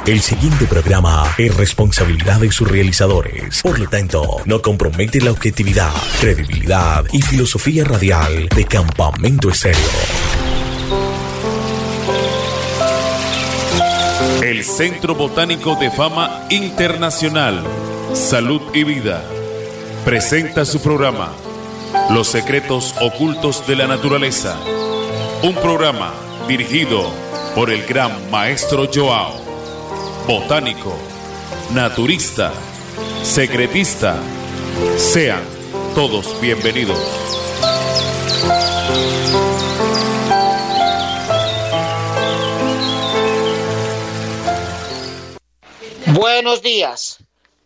El siguiente programa es responsabilidad de sus realizadores. Por lo tanto, no compromete la objetividad, credibilidad y filosofía radial de Campamento Estéreo. El Centro Botánico de Fama Internacional, Salud y Vida, presenta su programa Los Secretos Ocultos de la Naturaleza. Un programa dirigido por el gran maestro Joao. Botánico, naturista, secretista, sean todos bienvenidos. Buenos días,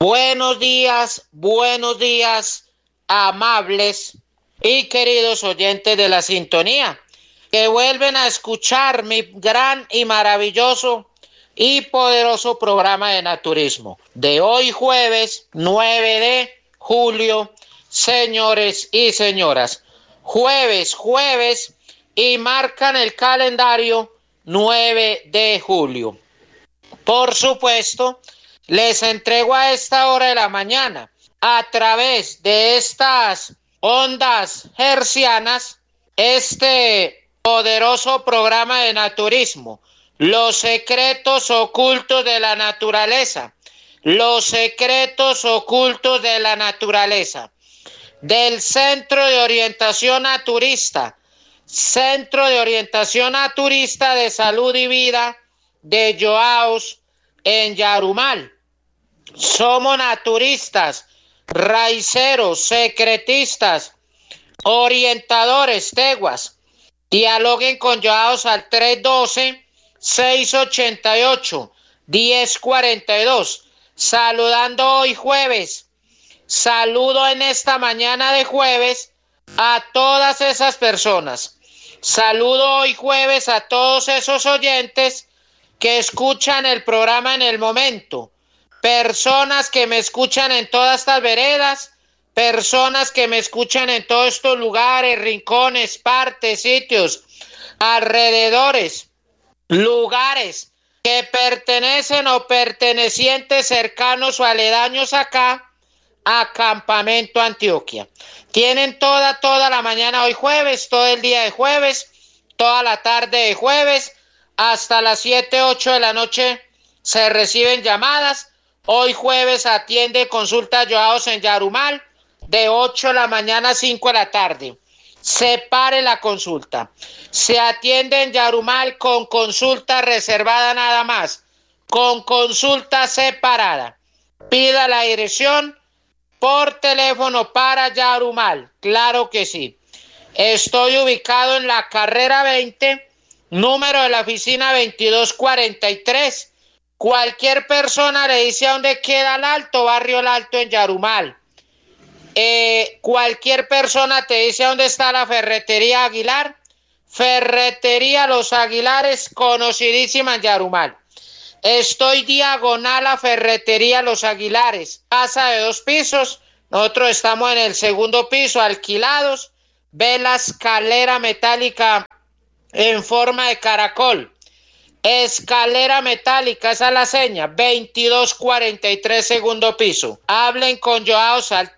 amables y queridos oyentes de la sintonía, que vuelven a escuchar mi gran y maravilloso y poderoso programa de naturismo de hoy jueves 9 de julio, señores y señoras. Jueves y marcan el calendario 9 de julio. Por supuesto, les entrego a esta hora de la mañana, a través de estas ondas hercianas, este poderoso programa de naturismo. Los secretos ocultos de la naturaleza. Los secretos ocultos de la naturaleza. Del Centro de Orientación Naturista. Centro de Orientación Naturista de Salud y Vida de Joaos en Yarumal. Somos naturistas, raiceros, secretistas, orientadores, teguas. Dialoguen con Joaos al 312-688-1042. Saludando hoy jueves. Saludo en esta mañana de jueves a todas esas personas. Saludo hoy jueves a todos esos oyentes que escuchan el programa en el momento. Personas que me escuchan en todas estas veredas. Personas que me escuchan en todos estos lugares, rincones, partes, sitios, alrededores, lugares que pertenecen o pertenecientes cercanos o aledaños acá a Campamento Antioquia. Tienen toda la mañana hoy jueves, todo el día de jueves, toda la tarde de jueves, hasta las 7, 8 de la noche se reciben llamadas. Hoy jueves atiende consulta Joaos en Yarumal de 8 de la mañana a 5 de la tarde. Separe la consulta. Se atiende en Yarumal con consulta reservada nada más, con consulta separada. Pida la dirección por teléfono para Yarumal. Claro que sí. Estoy ubicado en la carrera 20, número de la oficina 2243. Cualquier persona le dice a dónde queda el Alto, barrio El Alto en Yarumal. Cualquier persona te dice dónde está la ferretería Aguilar. Ferretería Los Aguilares, conocidísima en Yarumal. Estoy diagonal a Ferretería Los Aguilares, casa de 2 pisos. Nosotros estamos en el segundo piso, alquilados. Ve la escalera metálica en forma de caracol. Escalera metálica, esa es la seña, 2243 segundo piso. Hablen con Joaos al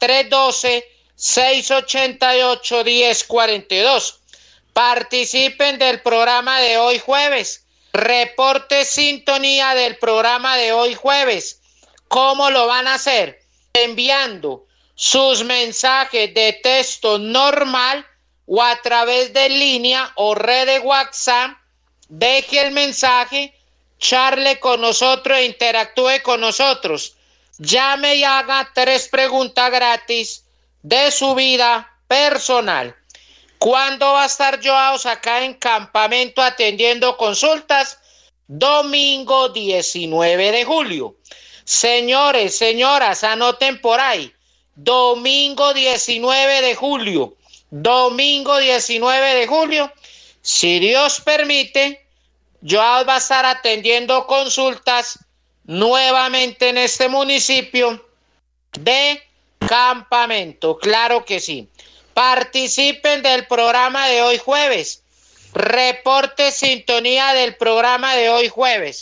312-688-1042. Participen del programa de hoy jueves. Reporte sintonía del programa de hoy jueves. ¿Cómo lo van a hacer? Enviando sus mensajes de texto normal o a través de línea o red de WhatsApp. Deje el mensaje, charle con nosotros e interactúe con nosotros. Llame y haga 3 preguntas gratis de su vida personal. ¿Cuándo va a estar Joaos acá en Campamento atendiendo consultas? Domingo 19 de julio. Señores, señoras, anoten por ahí. Domingo 19 de julio. Domingo 19 de julio. Si Dios permite, Joaos va a estar atendiendo consultas nuevamente en este municipio de Campamento. Claro que sí. Participen del programa de hoy jueves. Reporte sintonía del programa de hoy jueves.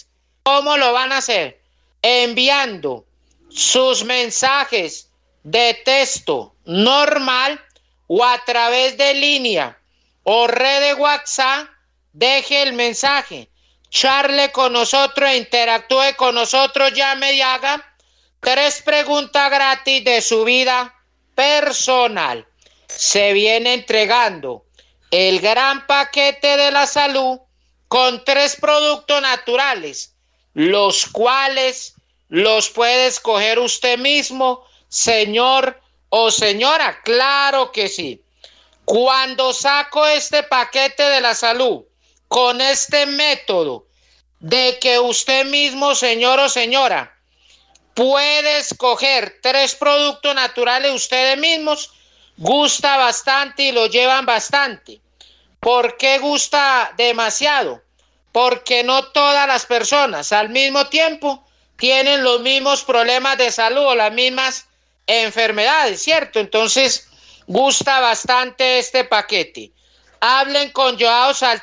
¿Cómo lo van a hacer? Enviando sus mensajes de texto normal o a través de línea o red de WhatsApp. Deje el mensaje, charle con nosotros, interactúe con nosotros, llame y haga 3 preguntas gratis de su vida personal. Se viene entregando el gran paquete de la salud con 3 productos naturales, los cuales los puede escoger usted mismo, señor o señora. Claro que sí. Cuando saco este paquete de la salud con este método de que usted mismo, señor o señora, puede escoger 3 productos naturales ustedes mismos, gusta bastante y lo llevan bastante. ¿Por qué gusta demasiado? Porque no todas las personas al mismo tiempo tienen los mismos problemas de salud o las mismas enfermedades, ¿cierto? Entonces, gusta bastante este paquete. Hablen con Joaos al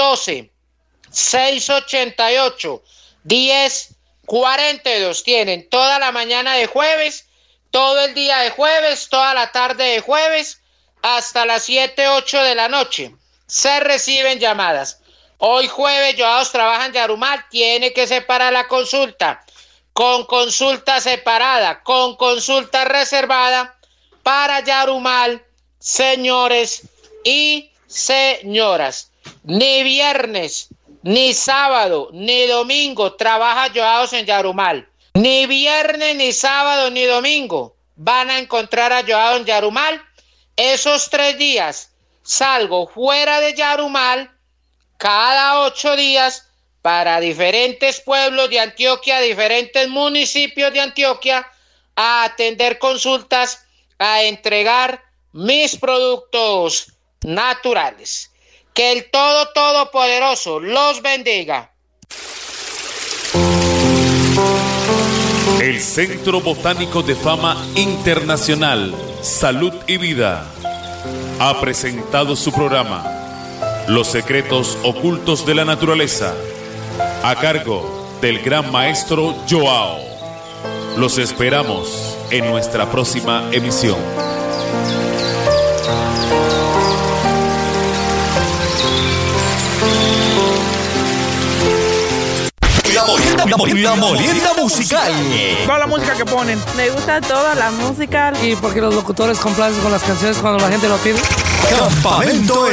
312-688-1042. Tienen toda la mañana de jueves, todo el día de jueves, toda la tarde de jueves, hasta las 7, 8 de la noche. Se reciben llamadas. Hoy jueves Joaos trabaja en Yarumal, tiene que separar la consulta. Con consulta separada, con consulta reservada para Yarumal, señores y señoras. Ni viernes, ni sábado, ni domingo trabaja Joaos en Yarumal. Ni viernes, ni sábado, ni domingo van a encontrar a Joao en Yarumal. Esos 3 días salgo fuera de Yarumal cada 8 días para diferentes pueblos de Antioquia, diferentes municipios de Antioquia, a atender consultas, a entregar mis productos naturales. Que el Todopoderoso los bendiga. El Centro Botánico de Fama Internacional, Salud y Vida, ha presentado su programa Los secretos ocultos de la naturaleza, a cargo del gran maestro Joao. Los esperamos en nuestra próxima emisión. La molienda musical. ¿Cuál es la música que ponen? Me gusta toda la música. Y porque los locutores complacen con las canciones cuando la gente lo pide. Campamento